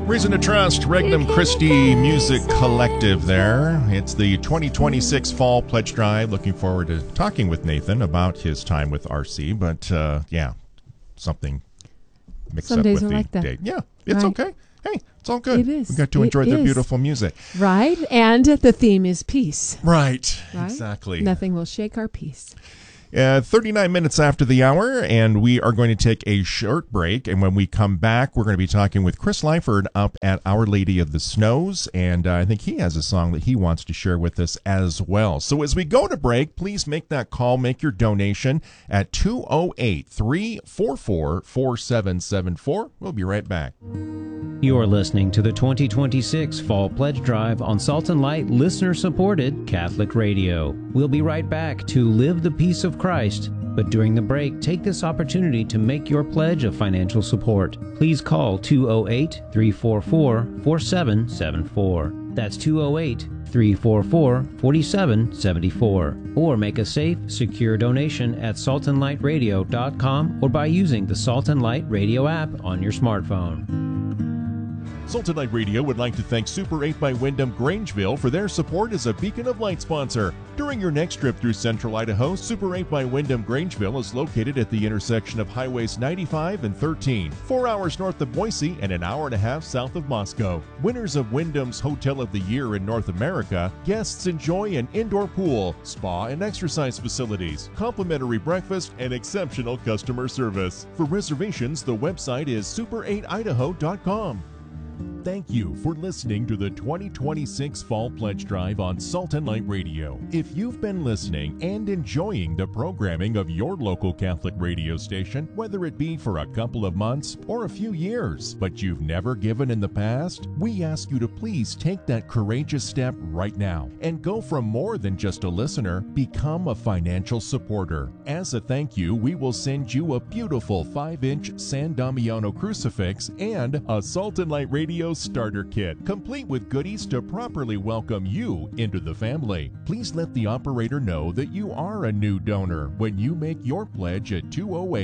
Reason to Trust, Regnum Christi Music Collective there. It's the 2026 Fall Pledge Drive. Looking forward to talking with Nathan about his time with RC. But, something mixed Some up days with are the like that. date. Yeah, it's Right. okay. Hey, it's all good. It is. We got to enjoy It their is. beautiful music. Right? And the theme is peace. Right. Right? Exactly. Nothing will shake our peace. 39 minutes after the hour, and we are going to take a short break. And when we come back, we're going to be talking with Chris Lyford up at Our Lady of the Snows. And I think he has a song that he wants to share with us as well. So as we go to break, please make that call, make your donation at 208-344-4774. We'll be right back. You're listening to the 2026 Fall Pledge Drive on Salt and Light listener-supported Catholic Radio. We'll be right back to Live the Peace of Christ, but during the break, take this opportunity to make your pledge of financial support. Please call 208-344-4774. That's 208-344-4774. Or make a safe, secure donation at saltandlightradio.com or by using the Salt and Light Radio app on your smartphone. Salt and Light Radio would like to thank Super 8 by Wyndham Grangeville for their support as a Beacon of Light sponsor. During your next trip through central Idaho, Super 8 by Wyndham Grangeville is located at the intersection of Highways 95 and 13, 4 hours north of Boise and an hour and a half south of Moscow. Winners of Wyndham's Hotel of the Year in North America, guests enjoy an indoor pool, spa and exercise facilities, complimentary breakfast, and exceptional customer service. For reservations, the website is super8idaho.com. Thank you for listening to the 2026 Fall Pledge Drive on Salt and Light Radio. If you've been listening and enjoying the programming of your local Catholic radio station, whether it be for a couple of months or a few years, but you've never given in the past, we ask you to please take that courageous step right now and go from more than just a listener, become a financial supporter. As a thank you, we will send you a beautiful 5-inch San Damiano crucifix and a Salt and Light Radio starter kit, complete with goodies to properly welcome you into the family. Please let the operator know that you are a new donor when you make your pledge at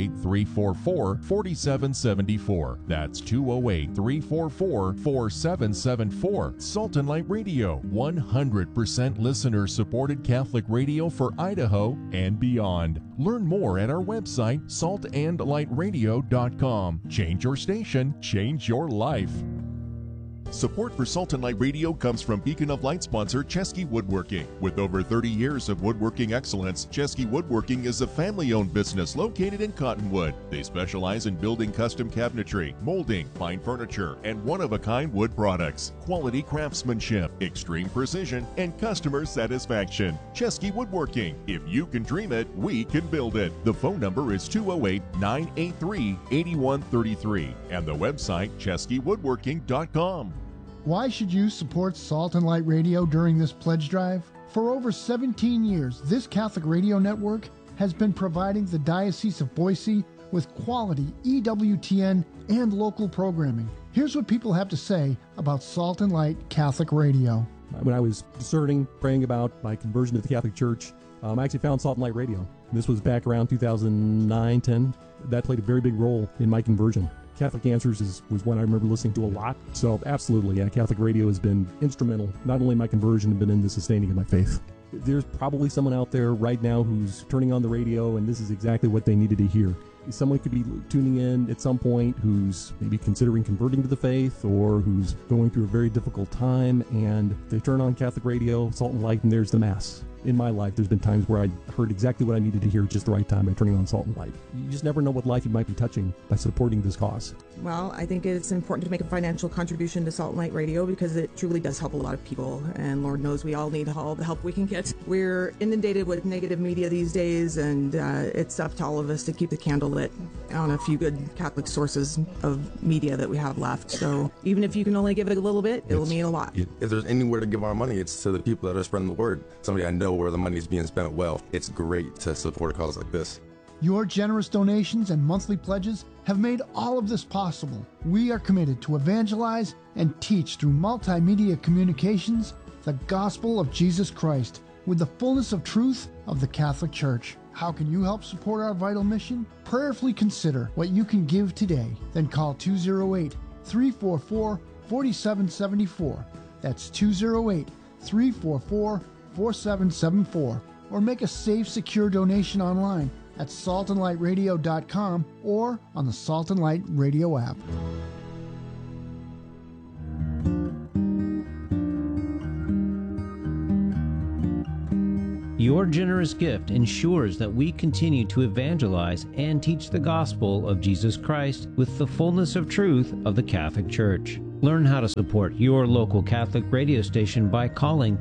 208-344-4774. That's 208-344-4774. Salt and Light Radio, 100% listener-supported Catholic radio for Idaho and beyond. Learn more at our website, saltandlightradio.com. Change your station, change your life. Support for Salt and Light Radio comes from Beacon of Light sponsor Chesky Woodworking. With over 30 years of woodworking excellence, Chesky Woodworking is a family-owned business located in Cottonwood. They specialize in building custom cabinetry, molding, fine furniture, and one-of-a-kind wood products. Quality craftsmanship, extreme precision, and customer satisfaction. Chesky Woodworking. If you can dream it, we can build it. The phone number is 208-983-8133 and the website cheskywoodworking.com. Why should you support Salt and Light Radio during this pledge drive? For over 17 years, this Catholic radio network has been providing the Diocese of Boise with quality EWTN and local programming. Here's what people have to say about Salt and Light Catholic Radio. When I was discerning, praying about my conversion to the Catholic Church, I actually found Salt and Light Radio. This was back around 2009-10. That played a very big role in my conversion. Catholic Answers was one I remember listening to a lot. So absolutely, yeah, Catholic radio has been instrumental, not only in my conversion, but in the sustaining of my faith. There's probably someone out there right now who's turning on the radio, and this is exactly what they needed to hear. Someone could be tuning in at some point who's maybe considering converting to the faith or who's going through a very difficult time, and they turn on Catholic radio, Salt and Light, and there's the Mass. In my life, there's been times where I heard exactly what I needed to hear at just the right time by turning on Salt and Light. You just never know what life you might be touching by supporting this cause. Well, I think it's important to make a financial contribution to Salt and Light Radio because it truly does help a lot of people, and Lord knows we all need all the help we can get. We're inundated with negative media these days, and it's up to all of us to keep the candle lit on a few good Catholic sources of media that we have left. So even if you can only give it a little bit, it'll mean a lot. If there's anywhere to give our money, it's to the people that are spreading the word. Somebody I know where the money is being spent well. It's great to support a cause like this. Your generous donations and monthly pledges have made all of this possible. We are committed to evangelize and teach through multimedia communications the gospel of Jesus Christ with the fullness of truth of the Catholic Church. How can you help support our vital mission? Prayerfully consider what you can give today. Then call 208-344-4774 4774. That's 208-344-4774. Or make a safe, secure donation online at saltandlightradio.com or on the Salt and Light Radio app. Your generous gift ensures that we continue to evangelize and teach the gospel of Jesus Christ with the fullness of truth of the Catholic Church. Learn how to support your local Catholic radio station by calling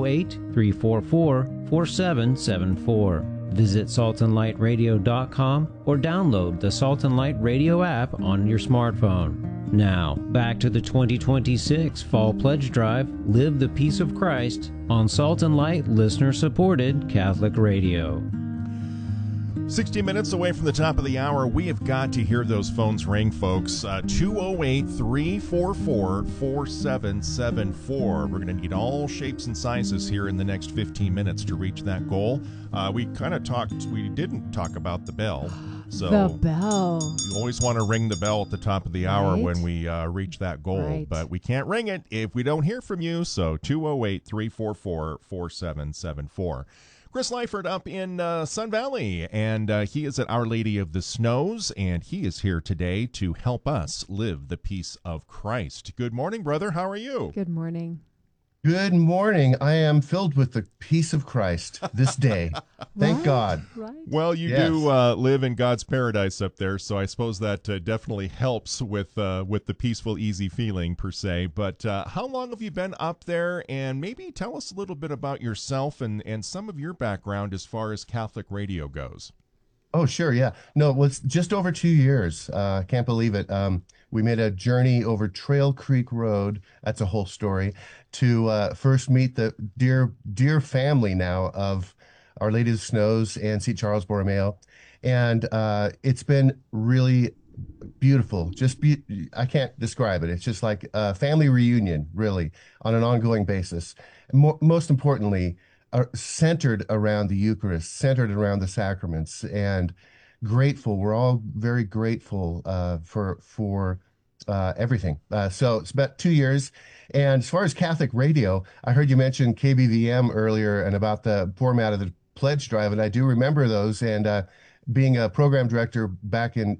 208-344-4774. Visit saltandlightradio.com or download the Salt and Light Radio app on your smartphone. Now, back to the 2026 Fall Pledge Drive, Live the Peace of Christ, on Salt and Light listener-supported Catholic Radio. 60 minutes away from the top of the hour, we have got to hear those phones ring, folks. 208-344-4774. We're going to need all shapes and sizes here in the next 15 minutes to reach that goal. We didn't talk about the bell. So The bell. you always want to ring the bell at the top of the hour Right. when we reach that goal. Right. But we can't ring it if we don't hear from you. So 208-344-4774. Chris Lyford up in Sun Valley, and he is at Our Lady of the Snows, and he is here today to help us live the peace of Christ. Good morning, brother. How are you? Good morning. Good morning. I am filled with the peace of Christ this day. Thank Right, God. Right. Well, you Yes. do live in God's paradise up there, so I suppose that definitely helps with the peaceful, easy feeling per se. But how long have you been up there? And maybe tell us a little bit about yourself and some of your background as far as Catholic radio goes. Oh, sure. Yeah. No, it was just over 2 years. Can't believe it. We made a journey over Trail Creek Road. That's a whole story. To first meet the dear family now of Our Lady of the Snows and St. Charles Borromeo. And it's been really beautiful. I can't describe it. It's just like a family reunion, really, on an ongoing basis. Most importantly, are centered around the Eucharist, centered around the sacraments, and grateful. We're all very grateful for everything. So it's about 2 years. And as far as Catholic radio, I heard you mention KBVM earlier and about the format of the pledge drive, and I do remember those. And being a program director back in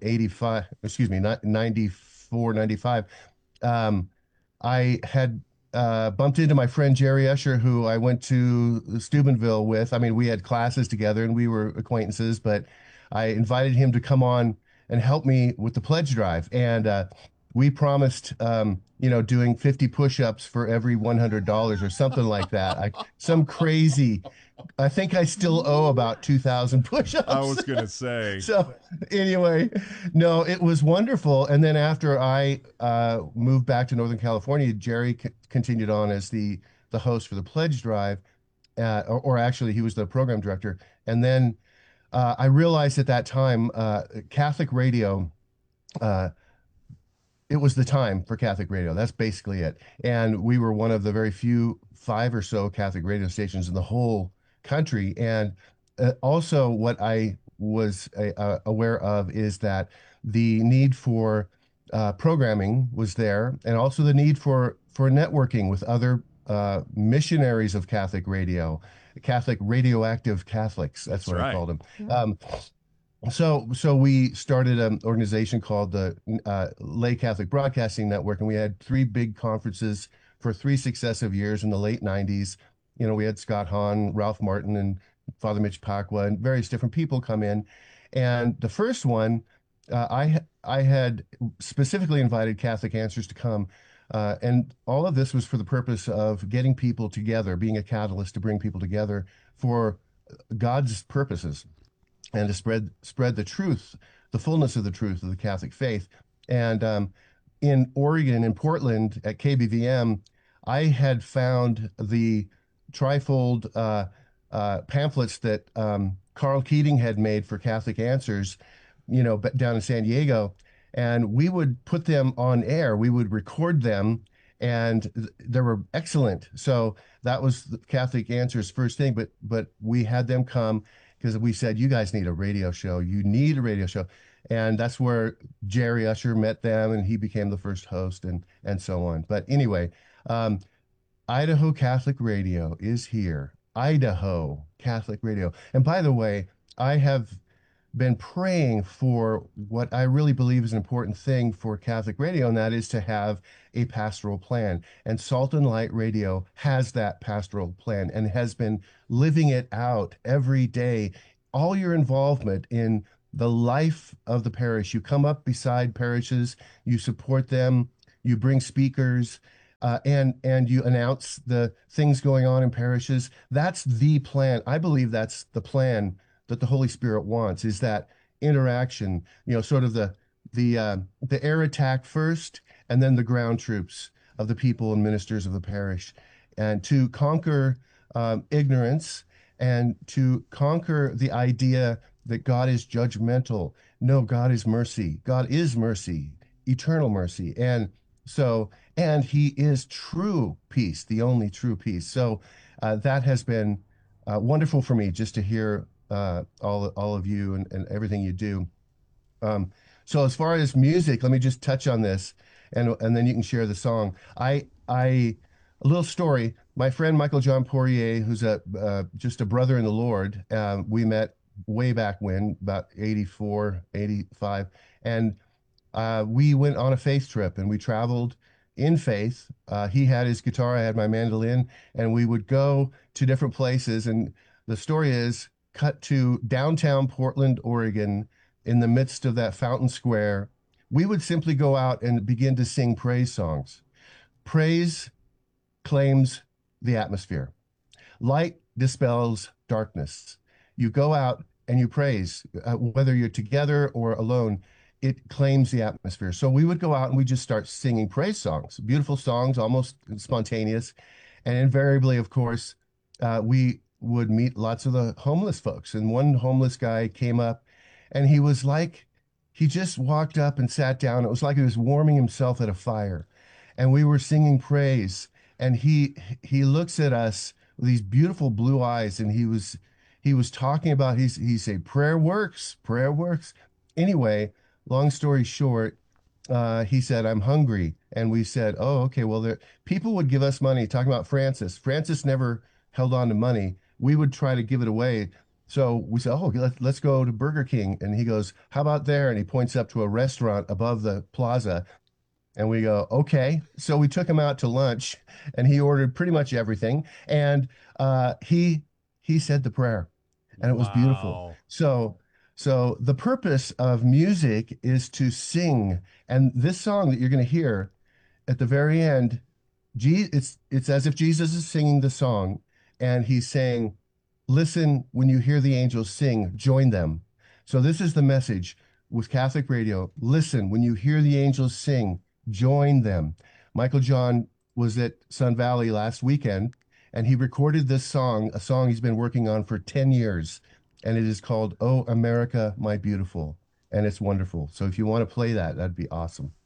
94, 95, I had bumped into my friend Jerry Usher, who I went to Steubenville with. I mean, we had classes together and we were acquaintances, but I invited him to come on and help me with the pledge drive. And we promised, doing 50 push-ups for every $100 or something like that. Some crazy, I think I still owe about 2,000 push-ups. I was going to say. So anyway, no, it was wonderful. And then after I moved back to Northern California, Jerry continued on as the host for the pledge drive, or actually he was the program director. And then I realized at that time, Catholic radio, it was the time for Catholic radio. That's basically it. And we were one of the very few 5 or so Catholic radio stations in the whole country. And also what I was aware of is that the need for programming was there, and also the need for networking with other missionaries of Catholic radio, Catholic radioactive Catholics. That's what I called them. Yeah. So we started an organization called the Lay Catholic Broadcasting Network, and we had 3 big conferences for 3 successive years in the late 90s. We had Scott Hahn, Ralph Martin, and Father Mitch Pacwa, and various different people come in. And the first one, I had specifically invited Catholic Answers to come, and all of this was for the purpose of getting people together, being a catalyst to bring people together for God's purposes, and to spread the truth, the fullness of the truth of the Catholic faith. And in Oregon, in Portland, at KBVM, I had found the trifold pamphlets that Carl Keating had made for Catholic Answers, down in San Diego. And we would put them on air. We would record them, and they were excellent. So that was the Catholic Answers first thing. But we had them come, because we said, you guys need a radio show. You need a radio show. And that's where Jerry Usher met them, and he became the first host, and so on. But anyway, um, Idaho Catholic Radio is here. Idaho Catholic Radio. And by the way, I have been praying for what I really believe is an important thing for Catholic radio, and that is to have a pastoral plan. And Salt and Light Radio has that pastoral plan and has been living it out every day. All your involvement in the life of the parish, you come up beside parishes, you support them, you bring speakers, and you announce the things going on in parishes. That's the plan. I believe that's the plan that the Holy Spirit wants, is that interaction, sort of the air attack first, and then the ground troops of the people and ministers of the parish, and to conquer ignorance, and to conquer the idea that God is judgmental. No, God is mercy. God is mercy, eternal mercy. And he is true peace, the only true peace. So that has been wonderful for me, just to hear all of you and everything you do. So as far as music, let me just touch on this, and then you can share the song. A little story. My friend Michael John Poirier, who's just a brother in the Lord, we met way back when, about 84, 85, and we went on a faith trip, and we traveled in faith. He had his guitar, I had my mandolin, and we would go to different places. And the story is, cut to downtown Portland, Oregon, in the midst of that fountain square, we would simply go out and begin to sing praise songs. Praise claims the atmosphere. Light dispels darkness. You go out and you praise, whether you're together or alone, it claims the atmosphere. So we would go out and we just start singing praise songs, beautiful songs, almost spontaneous. And invariably, of course, we would meet lots of the homeless folks. And one homeless guy came up, and he was like, he just walked up and sat down. It was like he was warming himself at a fire. And we were singing praise. And he looks at us with these beautiful blue eyes, and he was talking about, he said, prayer works, prayer works. Anyway, long story short, he said, I'm hungry. And we said, oh, okay, well, people would give us money. Talking about Francis. Francis never held on to money. We would try to give it away. So we said, oh, let's go to Burger King. And he goes, how about there? And he points up to a restaurant above the plaza. And we go, okay. So we took him out to lunch, and he ordered pretty much everything. And he said the prayer, and it was beautiful. So the purpose of music is to sing. And this song that you're going to hear at the very end, it's as if Jesus is singing the song, and he's saying, listen, when you hear the angels sing, join them. So this is the message with Catholic Radio. Listen, when you hear the angels sing, join them. Michael John was at Sun Valley last weekend, and he recorded this song, a song he's been working on for 10 years. And it is called, Oh, America, My Beautiful. And it's wonderful. So if you want to play that, that'd be awesome.